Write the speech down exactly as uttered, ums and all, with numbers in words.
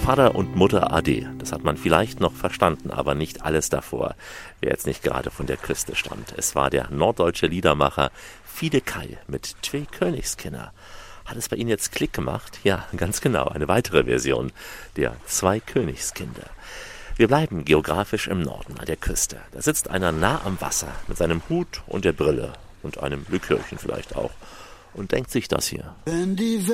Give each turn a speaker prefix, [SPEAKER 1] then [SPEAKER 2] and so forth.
[SPEAKER 1] Vater und Mutter Ade, das hat man vielleicht noch verstanden, aber nicht alles davor, wer jetzt nicht gerade von der Küste stammt. Es war der norddeutsche Liedermacher Fide Kai mit Twee Königskinder. Hat es bei Ihnen jetzt Klick gemacht? Ja, ganz genau, eine weitere Version der Zwei Königskinder. Wir bleiben geografisch im Norden an der Küste. Da sitzt einer nah am Wasser mit seinem Hut und der Brille und einem Likörchen vielleicht auch und denkt sich das hier.
[SPEAKER 2] Wenn die